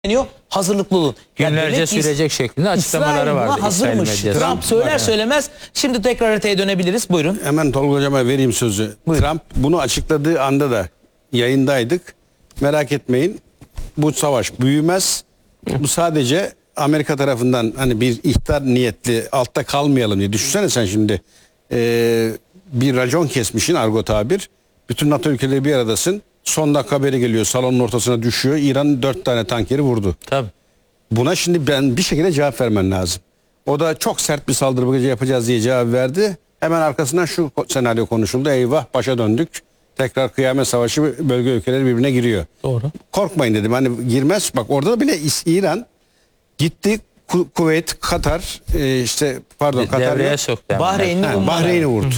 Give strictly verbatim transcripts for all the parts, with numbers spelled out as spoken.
deniyor. Hazırlıklı olun. Günlerce yani sürecek şeklinde açıklamaları vardı. hazırmış. İsrail Trump söyler söylemez. Şimdi tekrar haritaya dönebiliriz. Buyurun. Hemen Tolga Hocam'a vereyim sözü. Buyurun. Trump bunu açıkladığı anda da yayındaydık. Merak etmeyin, bu savaş büyümez. Bu sadece Amerika tarafından hani bir ihtar niyetli, altta kalmayalım diye. Düşünsene sen şimdi e, bir racon kesmişin, argo tabir. Bütün NATO ülkeleri bir aradasın. Son dakika haberi geliyor, salonun ortasına düşüyor. İran dört tane tankeri vurdu. Tabii. Buna şimdi ben bir şekilde cevap vermen lazım. O da çok sert bir saldırı bu gece yapacağız diye cevap verdi. Hemen arkasından şu senaryo konuşuldu. Eyvah, başa döndük. Tekrar kıyamet savaşı, bölge ülkeleri birbirine giriyor. Doğru. Korkmayın dedim. Hani girmez. Bak orada da bile İran gitti. Ku- Kuveyt, Katar, e, işte pardon Katar Devreye yok. soktu. Bahreyn'i Ha, bunlar. Bahreyn'i vurdu.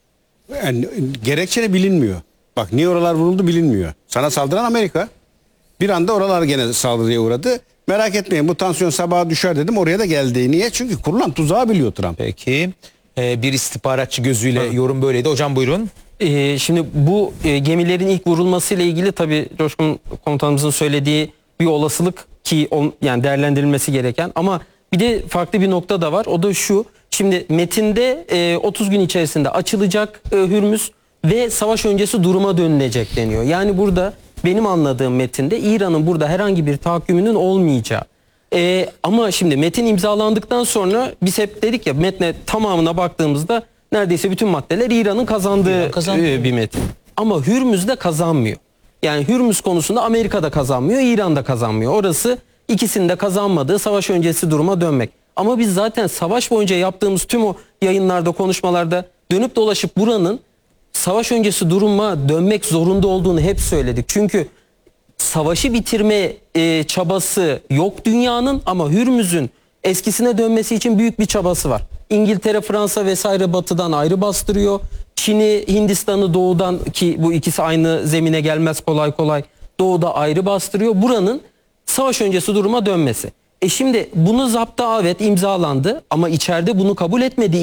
Yani gerekçeni bilinmiyor. Bak niye oralar vuruldu bilinmiyor. Sana saldıran Amerika. Bir anda oralar gene saldırıya uğradı. Merak etmeyin, bu tansiyon sabaha düşer dedim. Oraya da geldi. Niye? Çünkü kurulan tuzağı biliyor Trump. Peki. Ee, bir istihbaratçı gözüyle yorum böyleydi. Hocam buyurun. Ee, şimdi bu e, gemilerin ilk vurulmasıyla ilgili tabii Coşkun komutanımızın söylediği bir olasılık ki on, yani değerlendirilmesi gereken, ama bir de farklı bir nokta da var. O da şu: şimdi metinde e, otuz gün içerisinde açılacak e, Hürmüz ve savaş öncesi duruma dönülecek deniyor. Yani burada benim anladığım metinde İran'ın burada herhangi bir tahakkümünün olmayacağı. Ee, ama şimdi metin imzalandıktan sonra biz hep dedik ya, metne tamamına baktığımızda neredeyse bütün maddeler İran'ın kazandığı İran kazandı. e, bir metin. Ama Hürmüz de kazanmıyor. Yani Hürmüz konusunda Amerika da kazanmıyor, İran da kazanmıyor. Orası ikisinin de kazanmadığı savaş öncesi duruma dönmek. Ama biz zaten savaş boyunca yaptığımız tüm o yayınlarda, konuşmalarda dönüp dolaşıp buranın savaş öncesi duruma dönmek zorunda olduğunu hep söyledik. Çünkü savaşı bitirme e, çabası yok dünyanın, ama Hürmüz'ün eskisine dönmesi için büyük bir çabası var. İngiltere, Fransa vesaire batıdan ayrı bastırıyor. Çin'i, Hindistan'ı doğudan, ki bu ikisi aynı zemine gelmez kolay kolay, doğuda ayrı bastırıyor. Buranın savaş öncesi duruma dönmesi. E şimdi bunu zapta evet imzalandı, ama içeride bunu kabul etmedi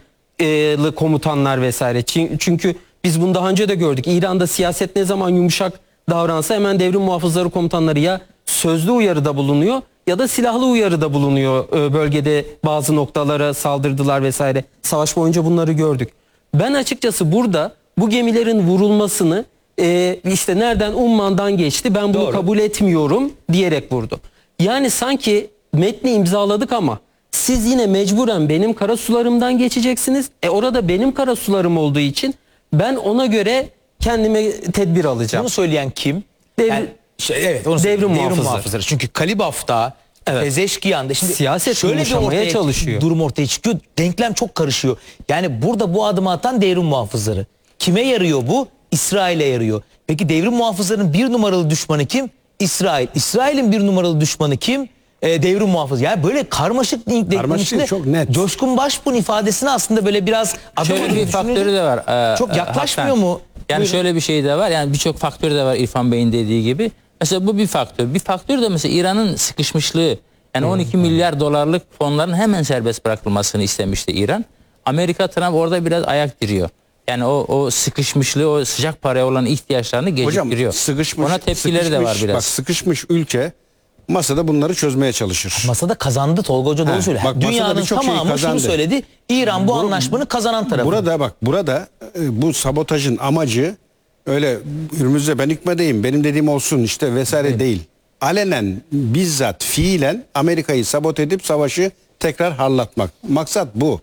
İranlı komutanlar vesaire. Çünkü biz bunu daha önce de gördük. İran'da siyaset ne zaman yumuşak davransa hemen devrim muhafızları komutanları ya sözlü uyarıda bulunuyor ya da silahlı uyarıda bulunuyor. Bölgede bazı noktalara saldırdılar vesaire. Savaş boyunca bunları gördük. Ben açıkçası burada bu gemilerin vurulmasını e, işte nereden, Umman'dan geçti, ben bunu Doğru. kabul etmiyorum diyerek vurdu. Yani sanki metni imzaladık ama siz yine mecburen benim karasularımdan geçeceksiniz. E orada benim karasularım olduğu için ben ona göre kendime tedbir alacağım. Bunu söyleyen kim? Devrim- Yani, şey, evet, onu Devrim söyleyeyim. muhafızları. muhafızları. Çünkü Kalibaf'ta, Evet. Pezeşkiyan'da şimdi Siyaset şöyle bir yumuşamaya ortaya, çalışıyor. durum ortaya çıkıyor. Denklem çok karışıyor. Yani burada bu adımı atan devrim muhafızları. Kime yarıyor bu? İsrail'e yarıyor. Peki devrim muhafızlarının bir numaralı düşmanı kim? İsrail. İsrail'in bir numaralı düşmanı kim? Ee, devrim muhafızı. Yani böyle karmaşık denklemin Karmaşık içinde değil, çok net. Coşkun Başbuğ'un ifadesini aslında böyle biraz Şöyle adım bir adım faktörü düşününce de var. e, çok e, yaklaşmıyor Hakan. mu? Yani Buyurun. şöyle bir şey de var. Yani birçok faktörü de var İrfan Bey'in dediği gibi. Mesela bu bir faktör. Bir faktör de mesela İran'ın sıkışmışlığı. Yani on iki milyar dolarlık fonların hemen serbest bırakılmasını istemişti İran. Amerika, Trump orada biraz ayak diriyor. Yani o o sıkışmışlığı, o sıcak paraya olan ihtiyaçlarını geciktiriyor. Hocam sıkışmış, Ona tepkileri de var sıkışmış- biraz. Bak sıkışmış ülke masada bunları çözmeye çalışır. Masada kazandı, Tolga Hoca doğru He, söylüyor. bak masada Dünyanın birçok şeyi tamamı şunu kazandı. söyledi. İran bu anlaşmanın kazanan tarafı. Burada bak, burada e, bu sabotajın amacı öyle Hürmüz'e ben hükmedeyim, benim dediğim olsun işte vesaire değil. Alenen, bizzat, fiilen Amerika'yı sabote edip savaşı tekrar harlatmak. Maksat bu.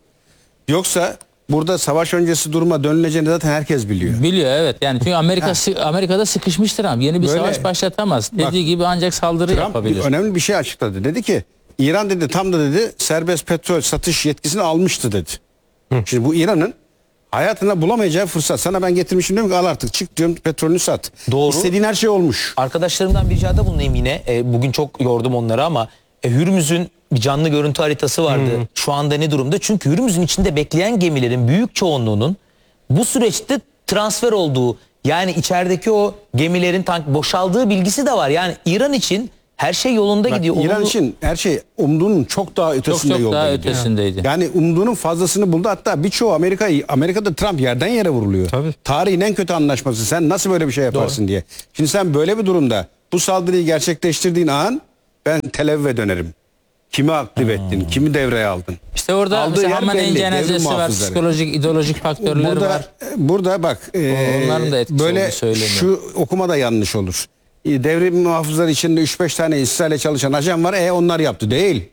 Yoksa burada savaş öncesi duruma dönüleceğini zaten herkes biliyor. Biliyor, evet. Yani çünkü Amerika sı- Amerika'da sıkışmıştır ama yeni bir Böyle. savaş başlatamaz. Dediği Bak, gibi ancak saldırı Trump yapabilir. bir önemli bir şey açıkladı. Dedi ki İran dedi tam da dedi serbest petrol satış yetkisini almıştı dedi. Şimdi bu İran'ın hayatında bulamayacağı fırsat. Sana ben getirmişim diyorum ki al artık çık diyorum, petrolünü sat. Doğru. İstediğin her şey olmuş. Arkadaşlarımdan bir ricada bulunayım yine. E, bugün çok yordum onları ama e, Hürmüz'ün bir canlı görüntü haritası vardı. Şu anda ne durumda? Çünkü Hürmüz'ün içinde bekleyen gemilerin büyük çoğunluğunun bu süreçte transfer olduğu, yani içerideki o gemilerin tank boşaldığı bilgisi de var. Yani İran için her şey yolunda Bak, gidiyor. İran Olumlu- için her şey umduğunun çok daha ötesinde çok yolda daha gidiyor. ötesindeydi. Yani umduğunun fazlasını buldu. Hatta birçoğu Amerika'yı Amerika'da Trump yerden yere vuruluyor. Tabii. Tarihin en kötü anlaşması. Sen nasıl böyle bir şey yaparsın diye. Şimdi sen böyle bir durumda bu saldırıyı gerçekleştirdiğin an ben Tel Aviv'e dönerim. Kimi aktif ettin? Kimi devreye aldın? İşte orada Aldığı mesela yer Hamaney'in belli, devrim cenazesi var, muhafızları. psikolojik, ideolojik faktörler Burada, var. burada bak e, onların da etkisi böyle olduğu söyleniyor. şu okuma da yanlış olur. E, Devrim muhafızları içinde üç beş tane İsrail'e çalışan ajan var. E onlar yaptı değil.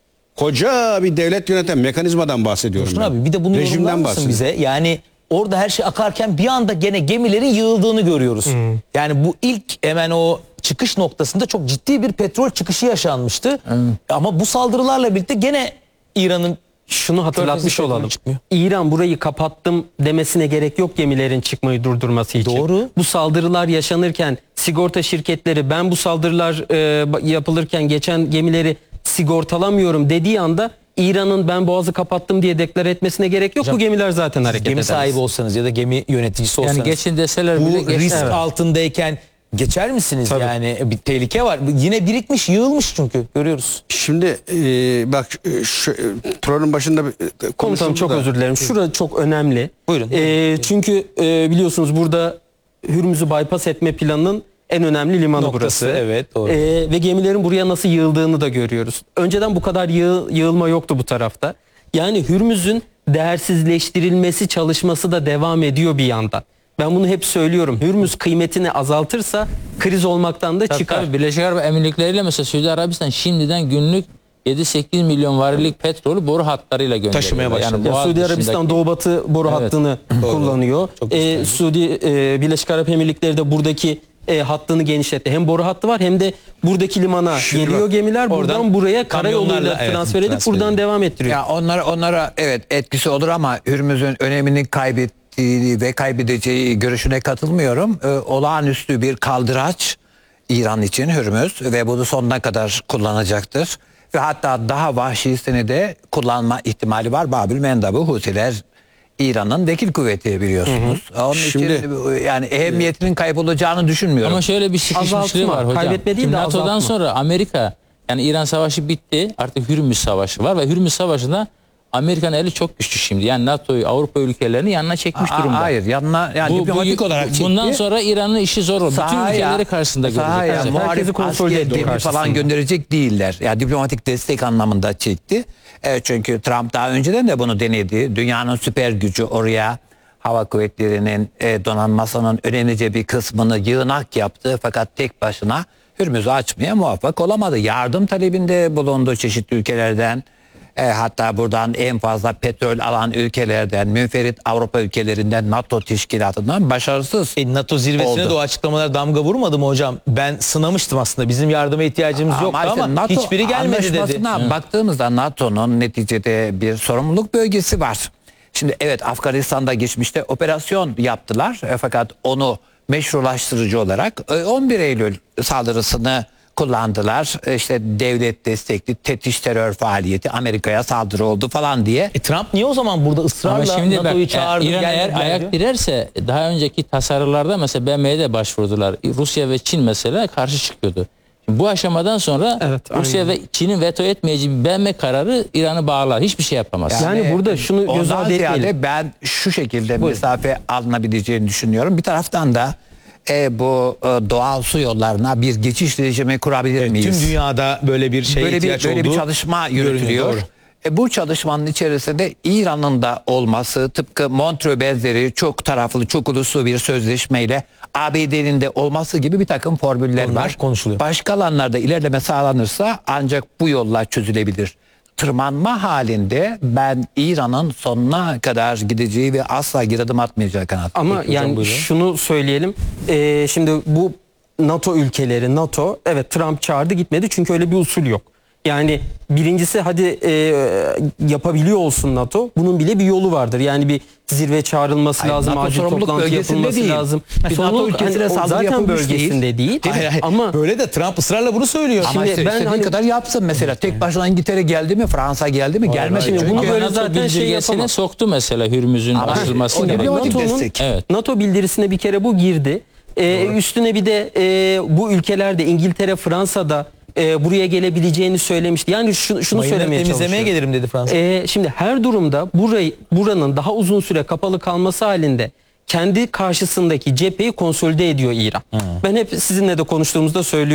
Koca bir devlet yöneten mekanizmadan bahsediyorum. Dursun ben. abi bir de bunu yorumlar Rejimden mısın bahsediyorum. bize? Yani orada her şey akarken bir anda gene gemilerin yığıldığını görüyoruz. Yani bu ilk hemen o çıkış noktasında çok ciddi bir petrol çıkışı yaşanmıştı. Ama bu saldırılarla birlikte gene İran'ın Şunu hatırlatmış Körfezi olalım. çıkmıyor. İran burayı kapattım demesine gerek yok gemilerin çıkmayı durdurması için. Doğru. Bu saldırılar yaşanırken sigorta şirketleri ben bu saldırılar e, yapılırken geçen gemileri sigortalamıyorum dediği anda İran'ın ben boğazı kapattım diye deklar etmesine gerek yok. Hocam, bu gemiler zaten hareket gemi edemez. sahibi olsanız ya da gemi yöneticisi olsanız Yani geçin deseler bile bu geç. risk Evet. altındayken geçer misiniz? Tabii. Yani bir tehlike var. Yine birikmiş, yığılmış çünkü görüyoruz. Şimdi e, bak e, şu, e, programın başında bir, e, Komutanım konuşuldu çok da. özür dilerim. Şurada çok önemli. Buyurun. Ee, çünkü e, biliyorsunuz burada Hürmüz'ü bypass etme planının en önemli limanı Noktası, burası. evet, doğru. Ee, ve gemilerin buraya nasıl yığıldığını da görüyoruz. Önceden bu kadar yığ, yığılma yoktu bu tarafta. Yani Hürmüz'ün değersizleştirilmesi çalışması da devam ediyor bir yandan. Ben bunu hep söylüyorum. Hürmüz kıymetini azaltırsa kriz olmaktan da Tabii, çıkar. tabii. Birleşik Arap Emirlikleri'yle mesela Suudi Arabistan şimdiden günlük yedi sekiz milyon varillik petrolü boru hatlarıyla gönderiyor. Taşımaya başladı. Ya Boğaz Suudi Arabistan dışındaki- Doğu Batı boru Evet. hattını kullanıyor. Çok Ee, güzel. Suudi e, Birleşik Arap Emirlikleri de buradaki e, hattını genişletti. Hem boru hattı var hem de buradaki limana Şimdi geliyor bak, gemiler. Buradan oradan buraya karayoluyla kamyonlarla, evet, transfer edip transfer buradan ediyor. devam ettiriyor. Ya onlara onlara evet etkisi olur ama Hürmüz'ün önemini kaybettiği ve kaybedeceği görüşüne katılmıyorum. Ee, olağanüstü bir kaldıraç İran için Hürmüz ve bunu sonuna kadar kullanacaktır. Ve hatta daha vahşisini de kullanma ihtimali var. Babül Mendab'ı Hutiler İran'ın vekil kuvveti biliyorsunuz. Onun Şimdi- için yani ehemmiyetinin kaybolacağını düşünmüyorum. Ama şöyle bir sıkışmışlığı Azaltma, var hocam. kaybetme değil Şimdi de NATO'dan azaltma. sonra Amerika yani İran savaşı bitti. Artık Hürmüz savaşı var ve Hürmüz savaşında Amerika'nın eli çok güçlü şimdi. Yani NATO'yu, Avrupa ülkelerini yanına çekmiş Aa, durumda. hayır yanına yani Bu- diplomatik bu- olarak çekti. bundan sonra İran'ın işi zor olur. Bütün Sahaya- ülkeleri karşısında sahaya görecek. Evet, herkesi muharip konsolide asker ediyor gemi karşısında. falan gönderecek değiller. Yani diplomatik destek anlamında çekti. E, çünkü Trump daha önceden de bunu denedi. Dünyanın süper gücü oraya hava kuvvetlerinin e, donanmasının önemlice bir kısmını yığınak yaptı. Fakat tek başına Hürmüz'ü açmaya muvaffak olamadı. Yardım talebinde bulundu çeşitli ülkelerden. E, hatta buradan en fazla petrol alan ülkelerden, münferit Avrupa ülkelerinden, NATO teşkilatından başarısız. E, NATO zirvesine Oldu. de o açıklamalar damga vurmadı mı hocam? Ben sınamıştım aslında. Bizim yardıma ihtiyacımız yoktu işte ama NATO hiçbiri gelmedi dedi. anlaşmasına baktığımızda NATO'nun neticede bir sorumluluk bölgesi var. Şimdi evet Afganistan'da geçmişte operasyon yaptılar. E, fakat onu meşrulaştırıcı olarak e, on bir Eylül saldırısını kullandılar. E, işte devlet destekli tetiş terör faaliyeti Amerika'ya saldırı oldu falan diye. E, Trump niye o zaman burada Ama ısrarla şimdi bak NATO'yu e, çağırdı? İran eğer gelmediler ayak diyor? direrse daha önceki tasarılarda mesela B M'ye de başvurdular. Rusya ve Çin mesela karşı çıkıyordu. Şimdi bu aşamadan sonra Evet, Rusya aynen. ve Çin'in veto etmeyeceği bir B M kararı İran'ı bağlar. Hiçbir şey yapamaz. Yani burada şunu göz ondan ardı etmeyelim. ziyade ben şu şekilde mesafe alınabileceğini düşünüyorum. Bir taraftan da e, bu e, doğal su yollarına bir geçiş rejimi kurabilir Evet, miyiz? tüm dünyada böyle bir şeye böyle bir ihtiyaç böyle bir olduğu çalışma görünüyor, yürütülüyor. doğru. E, bu çalışmanın içerisinde İran'ın da olması tıpkı Montreux benzeri çok taraflı çok uluslu bir sözleşmeyle A B D'nin de olması gibi bir takım formüller Onlar var. konuşuluyor. Başka alanlarda ilerleme sağlanırsa ancak bu yolla çözülebilir. Tırmanma halinde ben İran'ın sonuna kadar gideceği ve asla geri adım atmayacağı kanaatindeyim. Ama yani buyurun. şunu söyleyelim. Ee, şimdi bu NATO ülkeleri, NATO evet Trump çağırdı gitmedi çünkü öyle bir usul yok. Yani birincisi hadi e, yapabiliyor olsun NATO. Bunun bile bir yolu vardır. Yani bir zirve çağrılması Hayır, lazım, NATO acil sorumluluk toplantı bölgesinde yapılması değil. lazım. Bir Sorumluluk, NATO ülkesine hani o saldırı zaten yapılmış bölgesinde değil. değil. Hayır, hayır. Ama böyle de Trump ısrarla bunu söylüyor. Ama Şimdi işte ben istediği hani- kadar yapsın mesela. Tek başına İngiltere geldi mi, Fransa geldi mi? Gelmedi. Şimdi Çünkü bunu Ama böyle NATO zaten şey bildirgesine yapamaz. soktu mesela Hürmüz'ün Ama açılması o gerekiyor. diplomatik NATO'nun destek. Evet. NATO bildirisine bir kere bu girdi. Ee, üstüne bir de e, bu ülkelerde İngiltere, Fransa'da e, buraya gelebileceğini söylemişti. Yani şu, şunu Mayınları söylemeye temizlemeye çalışıyor. gelirim dedi Fransa. Ee, şimdi her durumda burayı buranın daha uzun süre kapalı kalması halinde kendi karşısındaki cepheyi konsolide ediyor İran. Ben hep sizinle de konuştuğumuzda söylüyorum.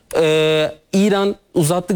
Ee, İran uzattı